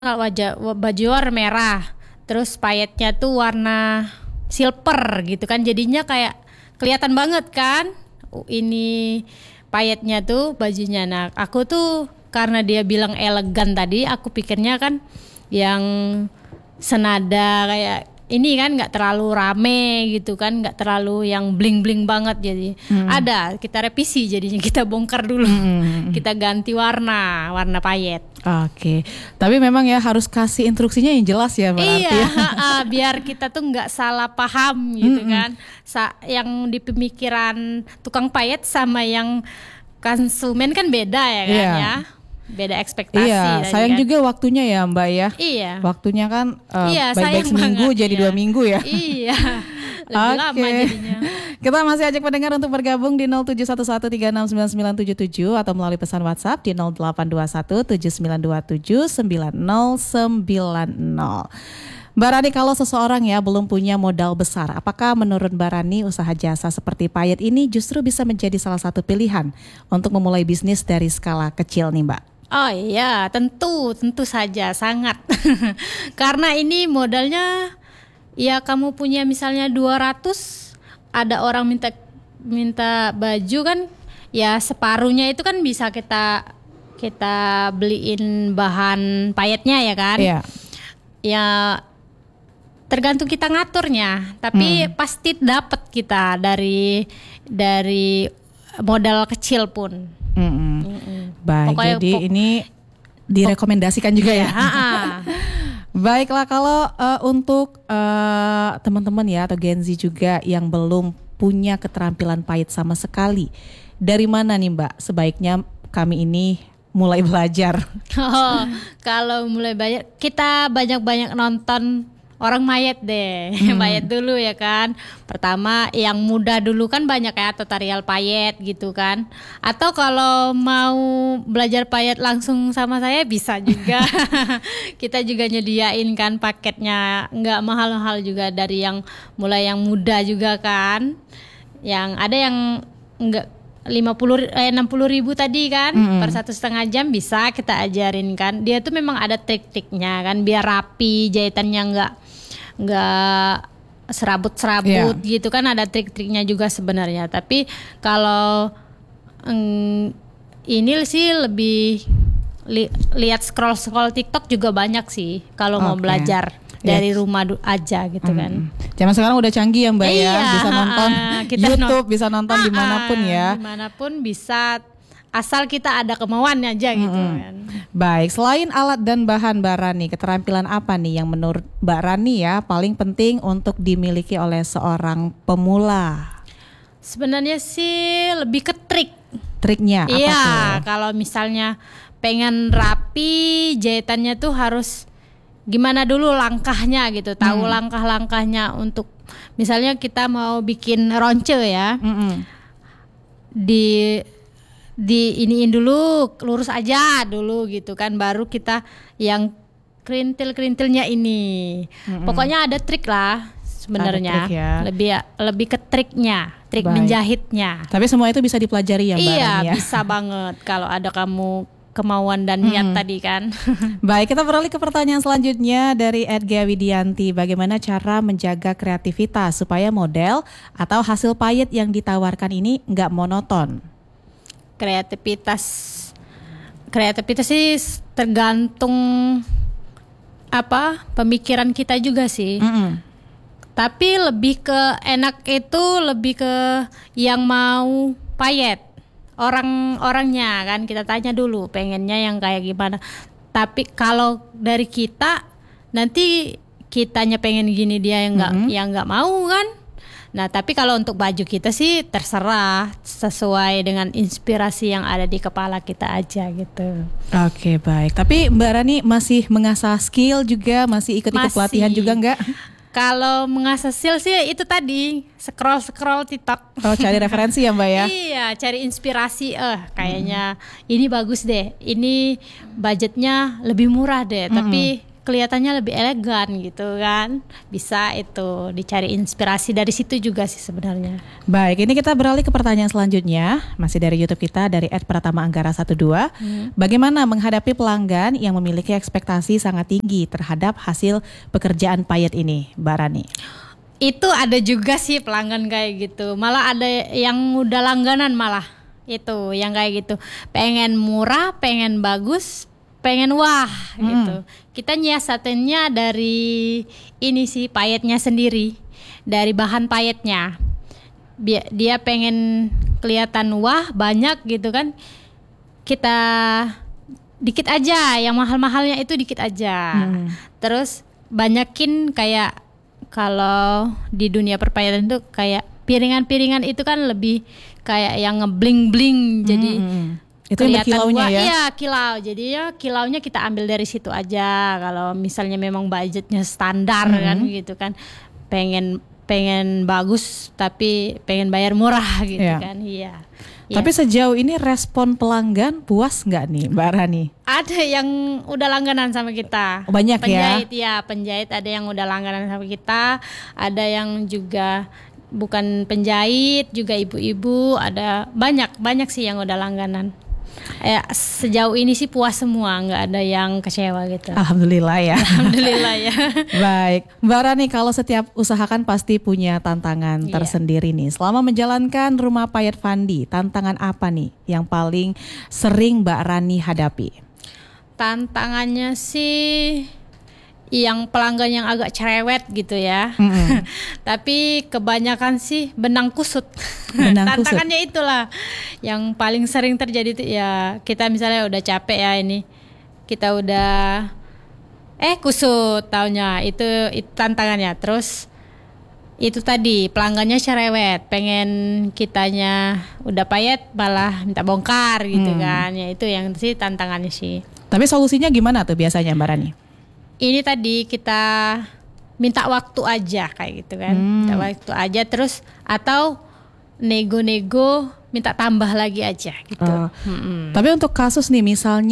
Baju warna merah, terus payetnya tuh warna silver gitu kan, jadinya kayak kelihatan banget kan. Ini payetnya tuh bajunya. Nah, aku tuh karena dia bilang elegan tadi, aku pikirnya kan yang senada kayak ini kan, nggak terlalu rame gitu kan, nggak terlalu yang bling bling banget. Jadi ada kita revisi, jadinya kita bongkar dulu, kita ganti warna payet. Oke, tapi memang ya harus kasih instruksinya yang jelas ya berarti. Iya, biar kita tuh nggak salah paham gitu kan. Yang di pemikiran tukang payet sama yang konsumen kan beda ya kan ya. Beda ekspektasi. Iya, sayang kan juga waktunya ya Mbak ya. Iya. Waktunya kan baik-baik seminggu jadi 2 minggu ya. Iya. Lebih lama jadinya. Kita masih ajak pendengar untuk bergabung di 0711369977 atau melalui pesan WhatsApp di 082179279090. Mbak Rani, kalau seseorang ya belum punya modal besar, apakah menurut Mbak Rani usaha jasa seperti payet ini justru bisa menjadi salah satu pilihan untuk memulai bisnis dari skala kecil nih Mbak? Oh iya, tentu saja, sangat. Karena ini modalnya ya kamu punya misalnya 200, ada orang minta baju kan, ya separuhnya itu kan bisa kita beliin bahan payetnya ya kan. Iya. Ya tergantung kita ngaturnya, tapi pasti dapat kita dari modal kecil pun. Baik, pokoknya jadi ini direkomendasikan juga ya. Baiklah, kalau untuk teman-teman ya atau Gen Z juga yang belum punya keterampilan payet sama sekali, dari mana nih Mbak sebaiknya kami ini mulai belajar? Kalau mulai belajar, kita banyak-banyak nonton orang mayet deh. Mayet dulu ya kan. Pertama yang mudah dulu kan banyak ya, tutorial payet gitu kan. Atau kalau mau belajar payet langsung sama saya bisa juga. Kita juga nyediain kan paketnya, nggak mahal-mahal juga, dari yang mulai yang muda juga kan. Yang ada yang nggak 60.000 tadi kan, per 1,5 jam bisa kita ajarin kan. Dia tuh memang ada trik-triknya kan, biar rapi, jahitannya nggak serabut-serabut gitu kan, ada trik-triknya juga sebenarnya. Tapi kalau ini sih lebih lihat scroll TikTok juga banyak sih kalau mau belajar dari rumah aja gitu kan. Zaman sekarang udah canggih ya Mbak ya, bisa nonton YouTube, bisa nonton dimanapun ya. Dimanapun bisa, asal kita ada kemauan aja gitu kan. Baik, selain alat dan bahan Mbak Rani, keterampilan apa nih yang menurut Mbak Rani ya paling penting untuk dimiliki oleh seorang pemula? Sebenarnya sih lebih ke triknya apa tuh? Iya, kalau misalnya pengen rapi, jahitannya tuh harus gimana dulu langkahnya gitu, tahu langkah-langkahnya. Untuk misalnya kita mau bikin ronce ya, di iniin dulu, lurus aja dulu gitu kan, baru kita yang kerintil-kerintilnya ini. Pokoknya ada trik lah sebenarnya, lebih ke triknya, trik menjahitnya. Tapi semua itu bisa dipelajari ya Mbak Rani ya? Iya, bisa banget kalau ada kamu kemauan dan niat tadi kan. Baik, kita beralih ke pertanyaan selanjutnya dari Edga Widianti. Bagaimana cara menjaga kreativitas supaya model atau hasil payet yang ditawarkan ini nggak monoton? Kreativitas sih tergantung pemikiran kita juga sih. Tapi lebih ke enak itu lebih ke yang mau payet. Orangnya kan kita tanya dulu pengennya yang kayak gimana. Tapi kalau dari kita nanti kitanya pengen gini, dia yang nggak mau kan. Nah tapi kalau untuk baju kita sih terserah, sesuai dengan inspirasi yang ada di kepala kita aja gitu. Oke, baik. Tapi Mbak Rani masih mengasah skill juga, masih ikut-ikut pelatihan juga nggak? Kalau mengasah skill sih itu tadi, scroll TikTok. Oh, cari referensi ya Mbak ya? Iya, cari inspirasi. Kayaknya ini bagus deh, ini budgetnya lebih murah deh, tapi kelihatannya lebih elegan gitu kan. Bisa itu dicari inspirasi dari situ juga sih sebenarnya. Baik, ini kita beralih ke pertanyaan selanjutnya. Masih dari YouTube kita, dari @pratamaanggara12. Bagaimana menghadapi pelanggan yang memiliki ekspektasi sangat tinggi terhadap hasil pekerjaan payet ini, Mbak Rani? Itu ada juga sih pelanggan kayak gitu. Malah ada yang udah langganan malah. Itu yang kayak gitu. Pengen murah, pengen bagus, pengen wah gitu. Kita nyiasatinnya dari ini sih, payetnya sendiri. Dari bahan payetnya. Dia pengen kelihatan wah, banyak gitu kan. Kita dikit aja, yang mahal-mahalnya itu dikit aja. Terus banyakin kayak kalau di dunia perpayatan itu kayak piringan-piringan itu kan lebih kayak yang ngebling-bling, jadi itu yang kilaunya ya? Iya, kilau. Jadi ya kilaunya kita ambil dari situ aja. Kalau misalnya memang budgetnya standar kan gitu kan, pengen bagus tapi pengen bayar murah gitu kan. Iya. Tapi sejauh ini respon pelanggan puas nggak nih, Mbak Rani? Ada yang udah langganan sama kita. Banyak penjahit, ya. Penjahit ada yang udah langganan sama kita. Ada yang juga bukan penjahit, juga ibu-ibu. Ada banyak sih yang udah langganan. Sejauh ini sih puas semua, nggak ada yang kecewa gitu. Alhamdulillah ya. Alhamdulillah ya. Baik, Mbak Rani, kalau setiap usaha kan pasti punya tantangan tersendiri nih. Selama menjalankan Rumah Payet Fandi, tantangan apa nih yang paling sering Mbak Rani hadapi? Tantangannya sih yang pelanggan yang agak cerewet gitu ya. Tapi kebanyakan sih benang kusut. Tantangannya itulah yang paling sering terjadi itu ya, kita misalnya udah capek ya ini, kita udah kusut taunya, itu tantangannya. Terus itu tadi pelanggannya cerewet, pengen kitanya udah payet malah minta bongkar gitu kan. Ya itu yang sih tantangannya sih. Tapi solusinya gimana tuh biasanya, Mbak Rani? Ini tadi kita minta waktu aja kayak gitu kan. Minta waktu aja, terus atau nego-nego minta tambah lagi aja gitu. Tapi untuk kasus nih misalnya